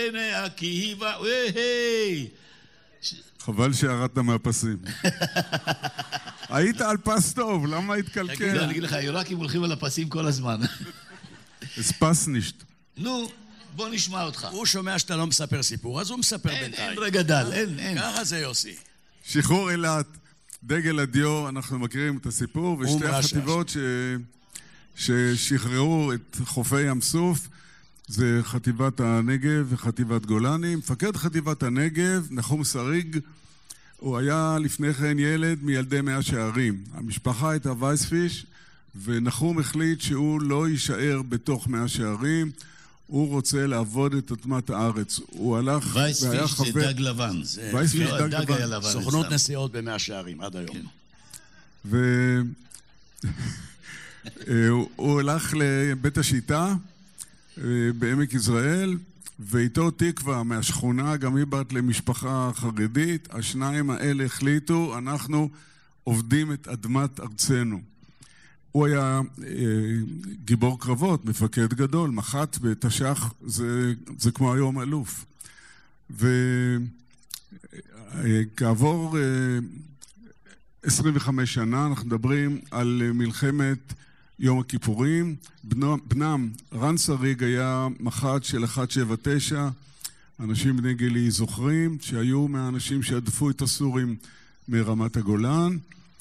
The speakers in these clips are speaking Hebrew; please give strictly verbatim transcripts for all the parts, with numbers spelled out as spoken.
הנה עקיבא, היי! חבל שירדת מהפסים. היית על פס טוב, למה התקלקל? אני אגיד לך, העיראקים הולכים על הפסים כל הזמן. אספס נשת. נו, בוא נשמע אותך. הוא שומע שאתה לא מספר סיפור, אז הוא מספר בינתיים. אין רגע דל, אין, אין. ככה זה יוסי. שחרור אילת, דגל הדיו, אנחנו מכירים את הסיפור, ושתי החטיבות ש... ששחררו את חופי ים סוף, זה חטיבת הנגב וחטיבת גולני. מפקד חטיבת הנגב, נחום שריג, הוא היה לפני כן ילד מילדי מאה שערים. המשפחה הייתה וייספיש, ונחום החליט שהוא לא יישאר בתוך מאה שערים, הוא רוצה לעבוד את אדמת הארץ. הוא הלך והיה חבר... וייספיש זה דג לבן. וייספיש דג לבן. סוכנות נסיעות במאה שערים, עד היום. ו... הוא הלך לבית השיטה בעמק יזרעאל, ואיתו תקווה מהשכונה, גם היא בת למשפחה חרדית. השניים האלה החליטו, אנחנו עובדים את אדמת ארצנו. הוא היה גיבור קרבות, מפקד גדול, מח"ט בתש"ח, זה, זה כמו היום אלוף. וכעבור עשרים וחמש שנה, אנחנו מדברים על מלחמת יום הכיפורים. בנם, בנם רן שריג היה מח"ט של אחת שבע תשע, אנשים בני גילי זוכרים, שהיו מהאנשים שהדפו את הסורים מרמת הגולן,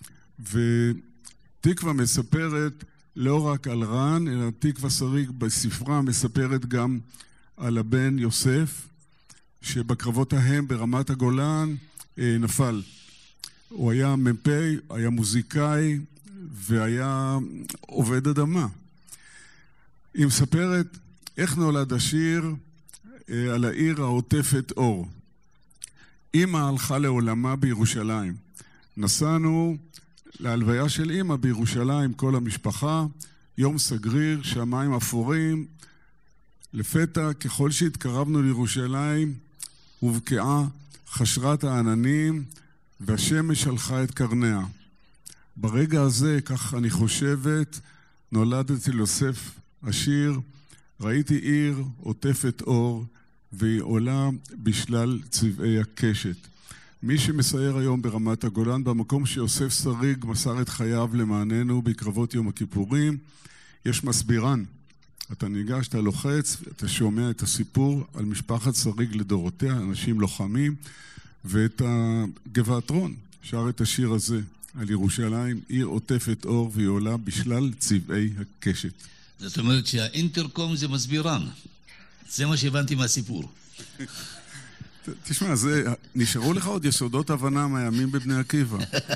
ותקווה מספרת לא רק על רן, אלא תקווה שריג בספרה מספרת גם על הבן יוסף, שבקרבות ההם ברמת הגולן נפל. הוא היה מ"פ, היה מוזיקאי, והיה עובד אדמה. היא מספרת איך נולד השיר על העיר העוטפת אור. אמא הלכה לעולמה בירושלים. נסענו להלוויה של אמא בירושלים, כל המשפחה, יום סגריר, שמיים אפורים. לפתע, ככל שהתקרבנו לירושלים, הובקעה חשרת העננים, והשמש הלכה את קרניה. ברגע הזה, כך אני חושבת, נולדתי ליוסף השיר, ראיתי עיר עוטפת אור, והיא עולה בשלל צבעי הקשת. מי שמסייר היום ברמת הגולן, במקום שיוסף שריג מסר את חייו למעננו בקרבות יום הכיפורים, יש מסבירן. אתה ניגש, אתה לוחץ, אתה שומע את הסיפור על משפחת שריג לדורותיה, אנשים לוחמים, ואת הגבעת רון שר את השיר הזה על ירושלים, עיר עוטפת אור והיא עולה בשלל צבעי הקשת. זאת אומרת שהאינטרקום זה מסבירן. זה מה שהבנתי מהסיפור. תשמע, זה, נשארו לך עוד יסודות הבנה מהימים בבני עקיבא.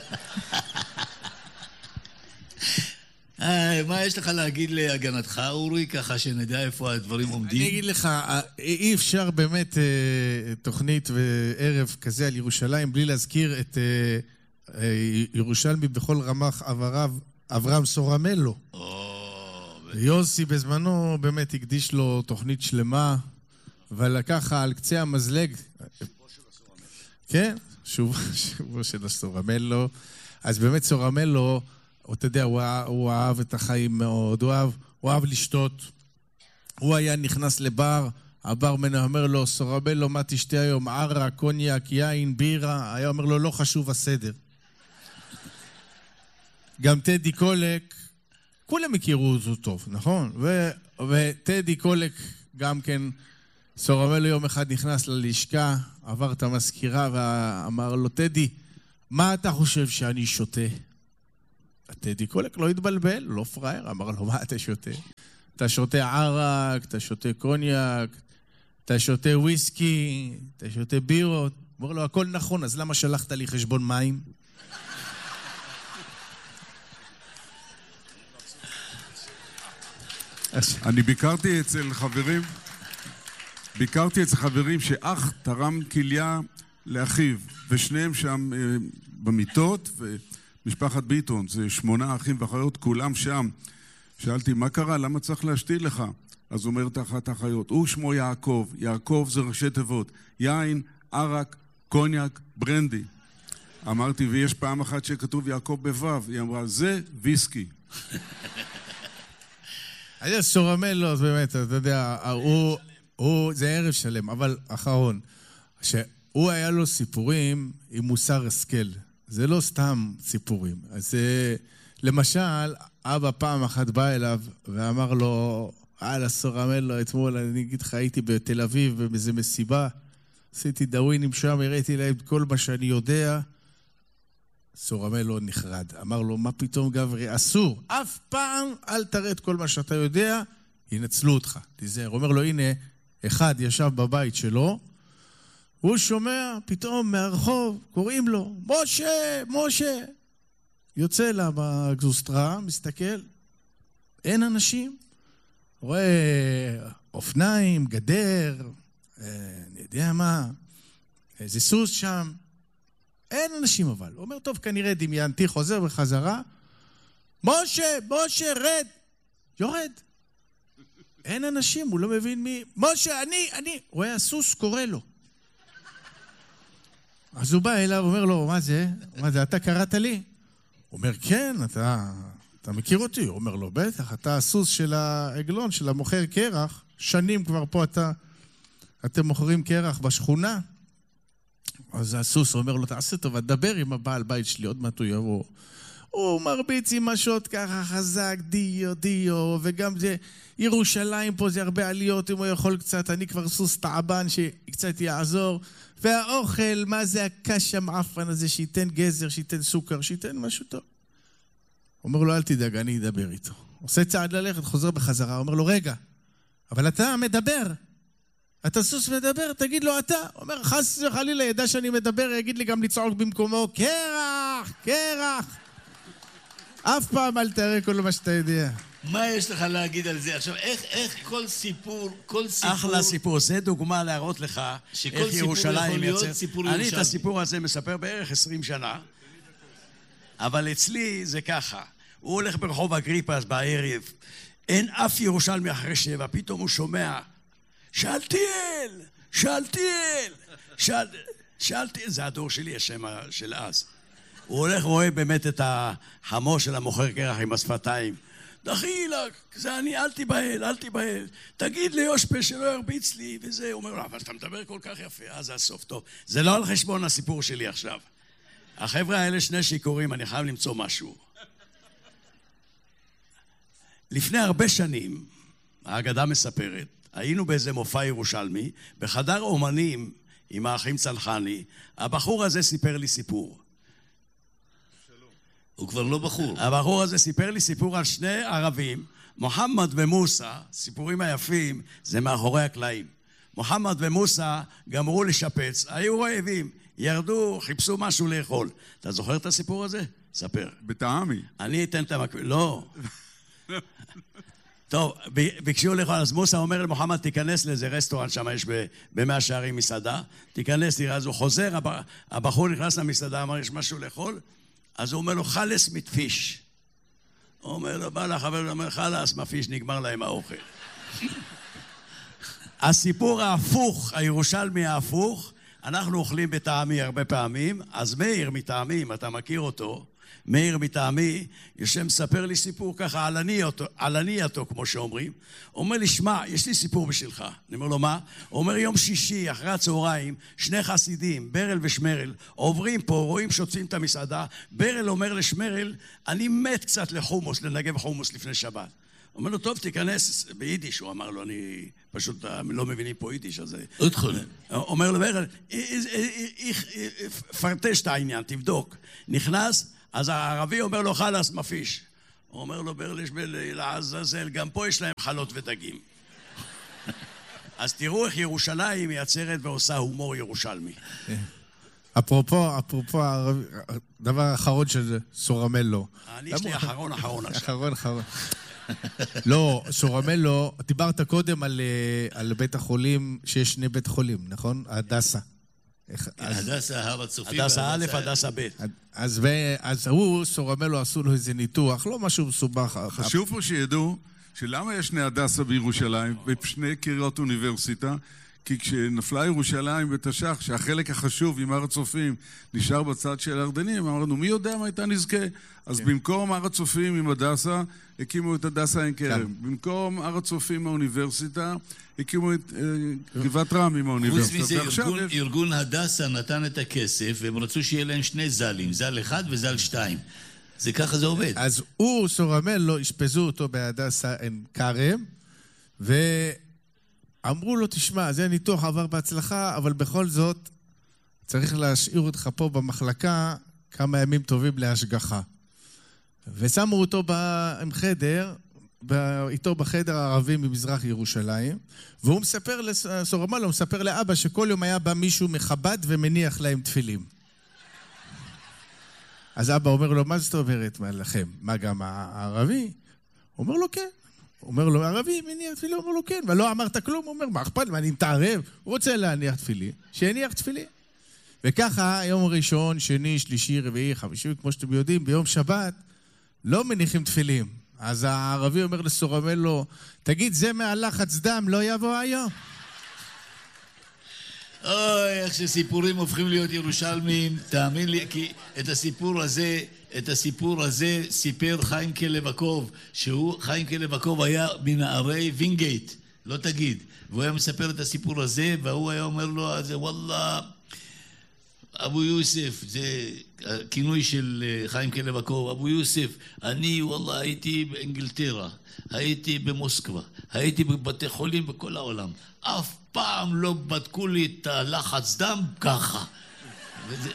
מה יש לך להגיד להגנתך, אורי, ככה שנדע איפה הדברים עומדים? אני אגיד לך, אי אפשר באמת תוכנית וערב כזה על ירושלים בלי להזכיר את ירושלמי בכל רמ"ח אבריו, אברהם סורמלו. יוסי בזמנו באמת הקדיש לו תוכנית שלמה, ולקח על קצה המזלג, כן, שובו של הסורמלו. אז באמת סורמלו, אתה יודע, הוא, הוא אהב את החיים מאוד, הוא אהב, הוא אהב לשתות. הוא היה נכנס לבר, הברמן אומר לו, סורמלו, מה תשתה היום? ערה, קוניאק, יין, בירה? היה אומר לו, לא חשוב הסדר. גם טדי קולק, כולם הכירו אותו טוב, נכון? ו, וטדי קולק גם כן, סורמלו יום אחד נכנס ללשכה, עבר את המזכירה ואמר לו, טדי, מה אתה חושב שאני שותה? טדי קולק לא התבלבל, לא פראייר, אמר לו, מה אתה שותה? אתה שותה ערק, אתה שותה קוניאק, אתה שותה וויסקי, אתה שותה בירות. אמר לו, הכל נכון, אז למה שלחת לי חשבון מים? אני ביקרתי אצל חברים, ביקרתי אצל חברים שאח תרם כליה לאחיו, ושניהם שם במיטות, ומשפחת ביטון, זה שמונה אחים ואחיות, כולם שם. שאלתי, מה קרה? למה צריך להשתיל לך? אז אומר תחת אחיות, הוא שמו יעקב, יעקב זה ראשי תיבות, יין, ערק, קוניאק, ברנדי. אמרתי, ויש פעם אחת שכתוב יעקב בוו, היא אמרה, זה ויסקי. היה סורמלו, אז באמת, אתה יודע, הוא, הוא, זה ערב שלם, אבל אחרון, שהוא היה לו סיפורים עם מוסר השכל. זה לא סתם סיפורים. אז למשל, אבא פעם אחת בא אליו ואמר לו, אללה סורמלו, אתמול אני אגיד לך, הייתי בתל אביב באיזה מסיבה, עשיתי דאווינים שם, הראיתי להם כל מה שאני יודע. סורמלו נחרד. אמר לו, מה פתאום גברי? אסור. אף פעם אל תראה את כל מה שאתה יודע, ינצלו אותך. תיזהר. אומר לו, הנה, אחד ישב בבית שלו, הוא שומע פתאום מהרחוב, קוראים לו, משה, משה. יוצא לה בגזוסטרה, מסתכל, אין אנשים. רואה אופניים, גדר, אני יודע מה, איזה סוס שם. אין אנשים אבל. הוא אומר, טוב, כנראה דמיינתי, חוזר בחזרה. משה, משה, רד. יורד. אין אנשים, הוא לא מבין מי. משה, אני, אני. הוא היה סוס, קורא לו. אז הוא בא אליו, אומר לו, מה זה? מה זה, אתה קראת לי? הוא אומר, כן, אתה, אתה מכיר אותי. הוא אומר לו, בטח, אתה הסוס של העגלון, של המוכר קרח. שנים כבר פה אתה, אתם מוכרים קרח בשכונה. אז הסוס אומר לו, תעשה טוב, דבר עם הבעל בית שלי, עוד מעט הוא יבוא. הוא מרביץ עם משות ככה חזק, דיו, דיו, וגם זה, ירושלים פה זה הרבה עליות, אם הוא יכול קצת, אני כבר סוס תעבן שקצת יעזור. והאוכל, מה זה הקש המעפן הזה, שייתן גזר, שייתן סוכר, שייתן משהו טוב. אומר לו, אל תדאג, אני אדבר איתו. עושה צעד ללכת, חוזר בחזרה, אומר לו, רגע, אבל אתה מדבר. אתה סוס מדבר, תגיד לו אתה. אומר, חס וחלילה, ידע שאני מדבר, יגיד לי גם לצעוק במקומו, קרח, קרח. אף פעם אל תראה כל מה שאתה יודע. מה יש לך להגיד על זה? עכשיו, איך, איך כל סיפור, כל סיפור... אחלה סיפור, זה דוגמה להראות לך איך ירושלים יוצאת. אני את הסיפור הזה מספר בערך עשרים שנה, אבל אצלי זה ככה. הוא הולך ברחוב אגריפס בערב, אין אף ירושלמי אחרי שבע, פתאום הוא שומע, שאלתיאל, שאלתיאל, שאל... שאלתיאל, זה הדור שלי, השם של אז. הוא הולך רואה באמת את החמו של המוכר קרח עם השפתיים. דחילק, זה אני, אל תיבהל, אל תיבהל. תגיד ליושפה שלא ירביץ לי, וזה. הוא אומר לו, אבל אתה מדבר כל כך יפה, אז זה הסוף טוב. זה לא על חשבון הסיפור שלי עכשיו. החבר'ה האלה שני שיקורים, אני חייב למצוא משהו. לפני הרבה שנים, האגדה מספרת, היינו באיזה מופע ירושלמי, בחדר אומנים עם האחים צלחני, הבחור הזה סיפר לי סיפור. הוא כבר לא בחור. הבחור הזה סיפר לי סיפור על שני ערבים, מוחמד ומוסא, סיפורים היפים, זה מאחורי הקלעים. מוחמד ומוסא גמרו לשפץ, היו רעבים, ירדו, חיפשו משהו לאכול. אתה זוכר את הסיפור הזה? ספר. בטעמי. אני אתן את המקביל, לא. טוב, ביקשו לאכול, אז מוסא אומר למוחמד, תיכנס לאיזה רסטורנט, שם יש במאה שערים מסעדה, תיכנס, תראה, אז הוא חוזר, הבחור נכנס למסעדה, אמר, יש משהו לאכול? אז הוא אומר לו, חלס מתפיש. הוא אומר לו, בא לחבר, הוא אומר, חלס, מפיש, נגמר להם האוכל. הסיפור ההפוך, הירושלמי ההפוך, אנחנו אוכלים בטעמי הרבה פעמים, אז מאיר מטעמי, אם אתה מכיר אותו, מאיר מטעמי, יושב מספר לי סיפור ככה על הנייתו, כמו שאומרים. הוא אומר לי, שמע, יש לי סיפור בשבילך. אני אומר לו, מה? הוא אומר, יום שישי, אחרי הצהריים, שני חסידים, ברל ושמרל, עוברים פה, רואים שוטפים את המסעדה, ברל אומר לשמרל, אני מת קצת לחומוס, לנגב חומוס לפני שבת. הוא אומר לו, טוב, תיכנס ביידיש. הוא אמר לו, אני פשוט לא מבינים פה יידיש, אז... אתכון. הוא אומר לו, ברל, פרטש את העניין, תבדוק. נכנס, אז הערבי אומר לו, חלס, מפיש. הוא אומר לו, ברלש לעזאזל, גם פה יש להם חלות ודגים. אז תראו איך ירושלים מייצרת ועושה הומור ירושלמי. אפרופו, אפרופו, הדבר האחרון של סורמלו. אני יש לי אחרון אחרון עכשיו. אחרון אחרון. לא, סורמלו, דיברת קודם על, על בית החולים, שיש שני בית חולים, נכון? הדסה. הדסה, הר הצופים. הדסה א', הדסה ב'. אז, אז הוא, סורמלו, עשו לו איזה ניתוח, לא משהו מסובך. חשוב פה שידעו שלמה יש שני הדסה בירושלים, בשני קריות אוניברסיטה, כי כשנפלה ירושלים בתש"ח, שהחלק החשוב עם הר הצופים נשאר בצד של הירדנים, אמרנו, מי יודע מה הייתה נזכה? אז כן. במקום הר הצופים עם הדסה, הקימו את הדסה עין כרם. כן. במקום הר הצופים מהאוניברסיטה, הקימו את uh, גבעת רם עם האוניברסיטה. חוץ מזה, ארגון, יש... ארגון הדסה נתן את הכסף, והם רצו שיהיה להם שני זלים, זל אחד וזל שתיים. זה ככה זה עובד. אז הוא, סורמלו, השפזו אותו בהדסה עין כרם, ו... אמרו לו, תשמע, זה ניתוח עבר בהצלחה, אבל בכל זאת צריך להשאיר אותך פה במחלקה כמה ימים טובים להשגחה. ושמו אותו עם חדר, איתו בחדר הערבי ממזרח ירושלים, והוא מספר לסורמלו, הוא מספר לאבא שכל יום היה בא מישהו מחב"ד ומניח להם תפילים. אז אבא אומר לו, מה זאת אומרת לכם? מה גם הערבי? הוא אומר לו, כן. הוא אומר לו, ערבי, מניח תפילים? הוא אומר לו, כן. ולא אמרת כלום, הוא אומר, מה אכפת? מה, אני מתערב? הוא רוצה להניח תפילים, שיניח תפילים. וככה, יום ראשון, שני, שלישי, רביעי, חמישי, כמו שאתם יודעים, ביום שבת, לא מניחים תפילים. אז הערבי אומר לסורמלו, תגיד, זה מהלחץ דם, לא יבוא היום? אוי, איך שסיפורים הופכים להיות ירושלמים, תאמין לי, כי את הסיפור הזה, את הסיפור הזה סיפר חיים כלבקוב, שהוא, חיים כלבקוב היה מנערי וינגייט, לא תגיד, והוא היה מספר את הסיפור הזה, והוא היה אומר לו, אז וואלה, אבו יוסף, זה הכינוי של חיים כלבקוב, אבו יוסף, אני וואלה הייתי באנגלטרה, הייתי במוסקבה, הייתי בבתי חולים בכל העולם, אף פעם לא בדקו לי את הלחץ דם ככה. וזה...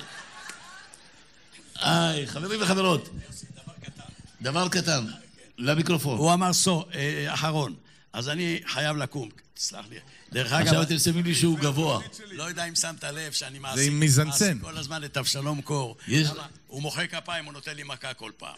איי, חברים וחברות. דבר קטן. דבר קטן, למיקרופון. הוא אמר סו, אחרון. אז אני חייב לקום, תסלח לי. דרך אגב... עכשיו אתם שמים לי שהוא גבוה. לא יודע אם שמת לב שאני מעסיק... זה עם מזנצן. כל הזמן את אבשלום קור. הוא מוחא כפיים, הוא נותן לי מכה כל פעם.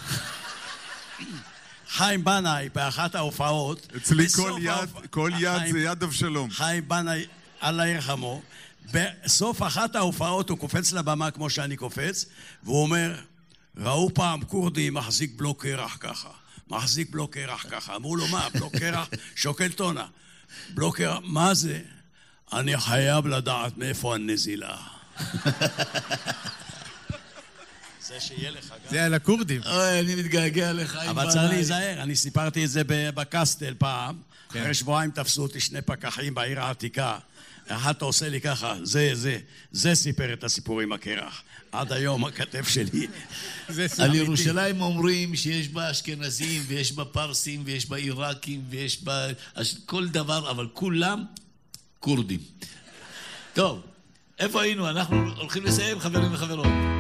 חיים בנאי, באחת ההופעות... אצלי כל יד, כל יד זה יד אבשלום. חיים בנאי, אללה ירחמו, בסוף אחת ההופעות הוא קופץ לבמה כמו שאני קופץ, והוא אומר, ראו פעם קורדי מחזיק בלוק קרח ככה. מחזיק בלוק קרח ככה. אמרו לו, מה? בלוק קרח שוקל טונה. בלוק קרח, מה זה? אני חייב לדעת מאיפה הנזילה. זה שיהיה לך גם. זה על הקורדים. אוי, אני מתגעגע לך. אבל צריך להיזהר, אני סיפרתי את זה בקסטל פעם. אחרי שבועיים תפסו אותי שני פקחים בעיר העתיקה. אחד עושה לי ככה, זה, זה, זה סיפר את הסיפור עם הקרח. עד היום הכתב שלי. על ירושלים אומרים שיש בה אשכנזים, ויש בה פרסים, ויש בה עיראקים, ויש בה כל דבר, אבל כולם קורדים. טוב, איפה היינו? אנחנו הולכים לסיים, חברים וחברות.